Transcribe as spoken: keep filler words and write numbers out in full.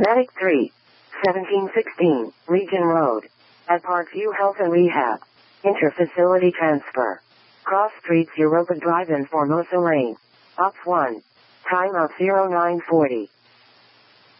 Medic three, seventeen sixteen, Legion Road. At Parkview Health and Rehab. Interfacility transfer. Cross Streets Europa Drive in Formosa Lane. Ops one. Time of zero nine forty.